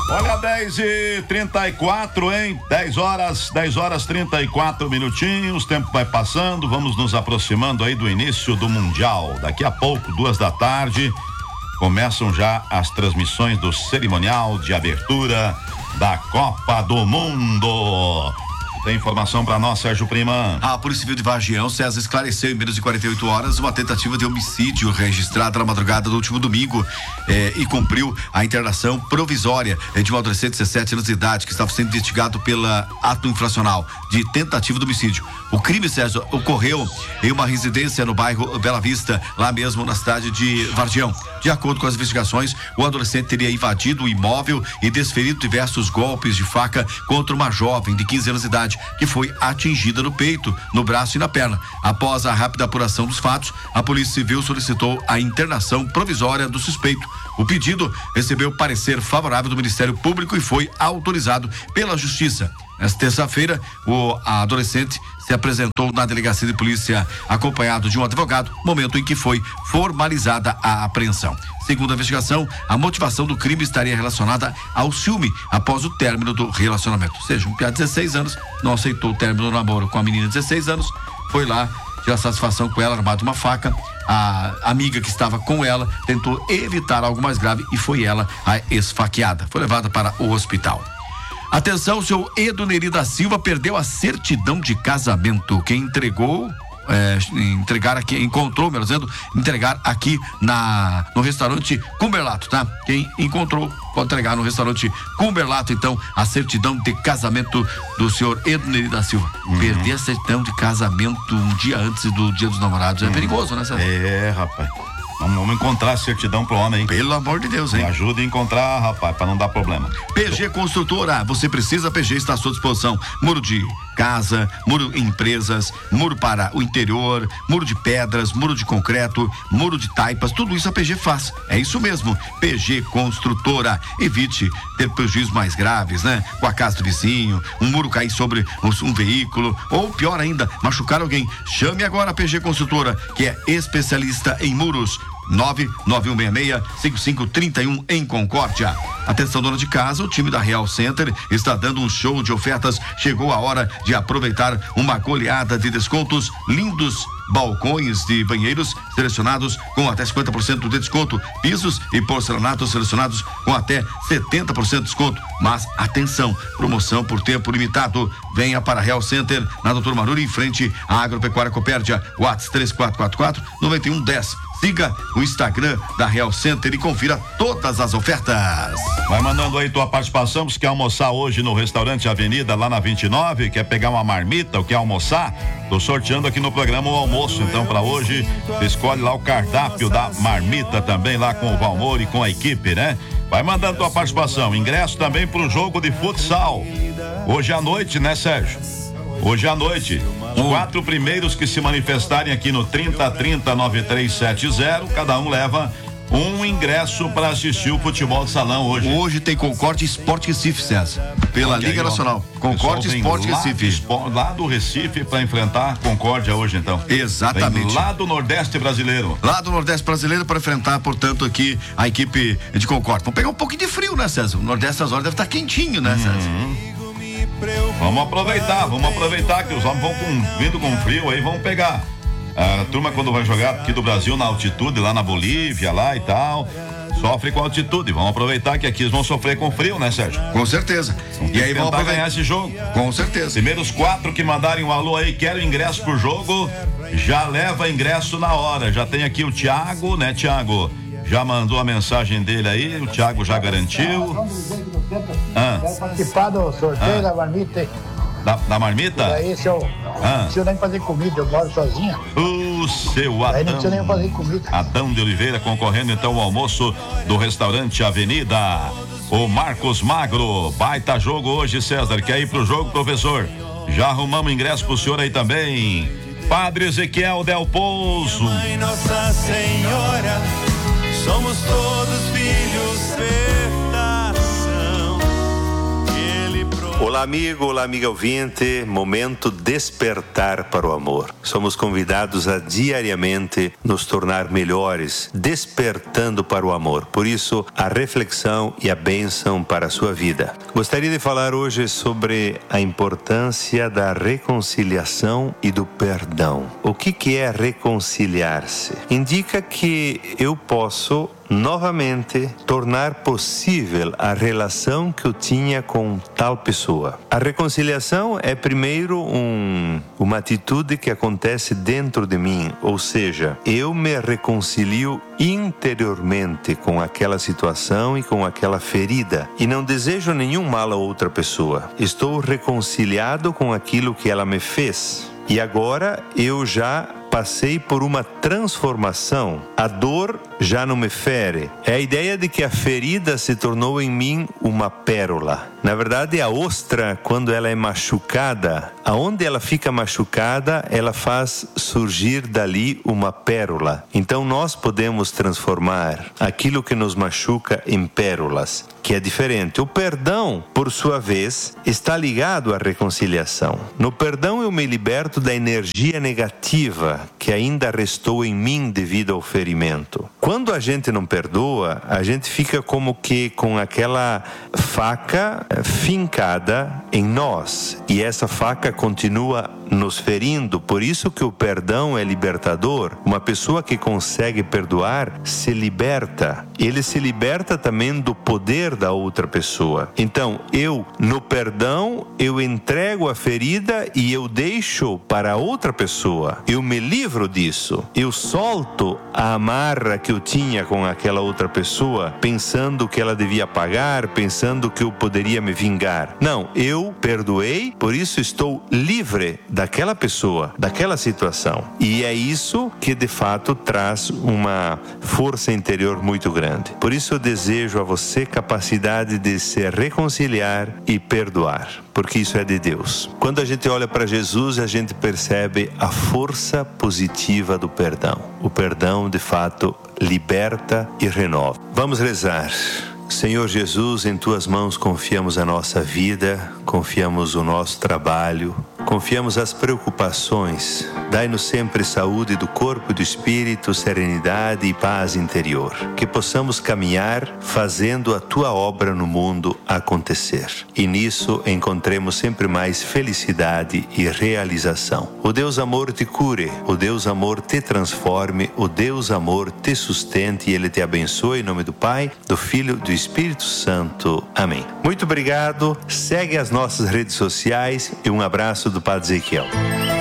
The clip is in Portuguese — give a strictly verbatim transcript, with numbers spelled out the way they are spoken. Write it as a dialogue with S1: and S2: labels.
S1: Olha, dez e trinta e quatro, hein? dez horas, dez horas trinta e quatro minutinhos, o tempo vai passando, vamos nos aproximando aí do início do Mundial. Daqui a pouco, duas da tarde, começam já as transmissões do cerimonial de abertura da Copa do Mundo. Tem informação para nós, Sérgio Prima.
S2: A Polícia Civil de Vargião, César, esclareceu em menos de quarenta e oito horas uma tentativa de homicídio registrada na madrugada do último domingo eh, e cumpriu a internação provisória eh, de um adolescente de dezessete anos de idade que estava sendo investigado pela ato infracional de tentativa de homicídio. O crime, César, ocorreu em uma residência no bairro Bela Vista, lá mesmo na cidade de Vargião. De acordo com as investigações, o adolescente teria invadido o imóvel e desferido diversos golpes de faca contra uma jovem de quinze anos de idade, que foi atingida no peito, no braço e na perna. Após a rápida apuração dos fatos, a Polícia Civil solicitou a internação provisória do suspeito. O pedido recebeu parecer favorável do Ministério Público e foi autorizado pela Justiça. Nesta terça-feira, o adolescente se apresentou na delegacia de polícia acompanhado de um advogado, momento em que foi formalizada a apreensão. Segundo a investigação, a motivação do crime estaria relacionada ao ciúme após o término do relacionamento. Ou seja, um piá de dezesseis anos não aceitou o término do namoro com a menina de dezesseis anos, foi lá tirar satisfação com ela, armado uma faca. A amiga que estava com ela tentou evitar algo mais grave e foi ela a esfaqueada. Foi levada para o hospital. Atenção, o seu Edoneri da Silva perdeu a certidão de casamento. Quem entregou, é, entregar aqui, encontrou, melhor dizendo, entregar aqui na, no restaurante Cumberlato, tá? Quem encontrou pode entregar no restaurante Cumberlato, então, a certidão de casamento do senhor Edoneri da Silva. Uhum. Perder a certidão de casamento um dia antes do Dia dos Namorados é uhum. perigoso, né, César?
S1: É, rapaz. Vamos encontrar a certidão pro homem, hein?
S2: Pelo amor de Deus, hein?
S1: Me ajuda a encontrar, rapaz, pra não dar problema.
S2: P G Construtora, você precisa, P G está à sua disposição. Muro de casa, muro em empresas, muro para o interior, muro de pedras, muro de concreto, muro de taipas, tudo isso a P G faz. É isso mesmo, P G Construtora. Evite ter prejuízos mais graves, né? Com a casa do vizinho, um muro cair sobre um veículo, ou pior ainda, machucar alguém. Chame agora a P G Construtora, que é especialista em muros. nove nove um seis seis, cinco cinco três um em Concórdia. Atenção, dona de casa, o time da Real Center está dando um show de ofertas. Chegou a hora de aproveitar uma goleada de descontos. Lindos balcões de banheiros selecionados com até cinquenta por cento de desconto, pisos e porcelanatos selecionados com até setenta por cento de desconto. Mas atenção, promoção por tempo limitado. Venha para a Real Center, na doutor Maruri, em frente à Agropecuária Copérdia. WhatsApp três quatro quatro quatro, nove um um zero. Siga o Instagram da Real Center e confira todas as ofertas.
S1: Vai mandando aí tua participação, você quer almoçar hoje no restaurante Avenida, lá na vinte e nove, quer pegar uma marmita ou quer almoçar? Tô sorteando aqui no programa o almoço, então para hoje, você escolhe lá o cardápio da marmita também, lá com o Valmor e com a equipe, né? Vai mandando tua participação, ingresso também pro jogo de futsal. Hoje à noite, né, Sérgio? Hoje à noite, os quatro primeiros que se manifestarem aqui no trinta trinta nove três sete zero, cada um leva um ingresso para assistir o futebol de salão hoje.
S2: Hoje tem Concórdia Esporte Recife, César, pela Olha Liga aí, Nacional. Concórdia Esporte Recife.
S1: Lá do Recife para enfrentar Concórdia hoje, então.
S2: Exatamente.
S1: Vem lá do Nordeste brasileiro.
S2: Lá do Nordeste brasileiro para enfrentar, portanto, aqui a equipe de Concórdia. Vamos pegar um pouquinho de frio, né, César? O Nordeste às horas deve estar quentinho, né, César?
S1: Uhum. Vamos aproveitar, vamos aproveitar que os homens vão com, vindo com frio aí, vamos pegar a turma quando vai jogar aqui do Brasil na altitude, lá na Bolívia, lá e tal, sofre com altitude, vamos aproveitar que aqui eles vão sofrer com frio, né, Sérgio?
S2: Com certeza.
S1: E aí vamos ganhar esse jogo.
S2: Com certeza.
S1: Primeiros quatro que mandarem um alô aí, quero ingresso pro jogo, já leva ingresso na hora, já tem aqui o Thiago, né, Thiago? Já mandou a mensagem dele aí, o Thiago já garantiu.
S3: Ah. Quero participar do sorteio ah. da marmita.
S1: Da, da marmita?
S3: E aí, se eu ah. não preciso nem fazer comida, eu moro sozinha.
S1: O seu Adão.
S3: Aí não precisa nem fazer comida.
S1: Adão de Oliveira concorrendo então ao almoço do restaurante Avenida. O Marcos Magro, baita jogo hoje, César. Quer ir pro jogo, professor? Já arrumamos ingresso pro senhor aí também. Padre Ezequiel Del Pouso.
S4: Mãe Nossa Senhora, somos todos filhos, perfeitação, Ele pro...
S5: Olá, amigo, olá, amiga ouvinte. Momento despertar para o amor. Somos convidados a diariamente nos tornar melhores, despertando para o amor. Por isso, a reflexão e a bênção para a sua vida. Gostaria de falar hoje sobre a importância da reconciliação e do perdão. O que que é reconciliar-se? Indica que eu posso novamente tornar possível a relação que eu tinha com tal pessoa. A reconciliação é primeiro um, uma atitude que acontece dentro de mim, ou seja, eu me reconcilio interiormente com aquela situação e com aquela ferida e não desejo nenhum mal a outra pessoa. Estou reconciliado com aquilo que ela me fez. E agora eu já passei por uma transformação. A dor já não me fere. É a ideia de que a ferida se tornou em mim uma pérola. Na verdade, a ostra, quando ela é machucada, aonde ela fica machucada, ela faz surgir dali uma pérola. Então nós podemos transformar aquilo que nos machuca em pérolas, que é diferente. O perdão, por sua vez, está ligado à reconciliação. No perdão eu me liberto da energia negativa que ainda restou em mim devido ao ferimento. Quando a gente não perdoa, a gente fica como que com aquela faca fincada em nós, e essa faca continua nos ferindo. Por isso que o perdão é libertador. Uma pessoa que consegue perdoar se liberta. Ele se liberta também do poder da outra pessoa. Então, eu, no perdão, eu entrego a ferida e eu deixo para a outra pessoa. Eu me livro disso. Eu solto a amarra que eu tinha com aquela outra pessoa, pensando que ela devia pagar, pensando que eu poderia me vingar. Não, eu perdoei, por isso estou livre daquela pessoa, daquela situação. E é isso que de fato traz uma força interior muito grande. Por isso eu desejo a você capacidade de se reconciliar e perdoar, porque isso é de Deus. Quando a gente olha para Jesus, a gente percebe a força positiva do perdão. O perdão de fato liberta e renova. Vamos rezar. Senhor Jesus, em Tuas mãos confiamos a nossa vida, confiamos o nosso trabalho, confiamos as preocupações. Dai-nos sempre saúde do corpo e do espírito, serenidade e paz interior. Que possamos caminhar fazendo a Tua obra no mundo acontecer. E nisso encontremos sempre mais felicidade e realização. O Deus amor te cure, o Deus amor te transforme, o Deus amor te sustente e Ele te abençoe. Em nome do Pai, do Filho e do Espírito Santo. Amém. Muito obrigado. Segue as nossas redes sociais e um abraço do Padre Ezequiel.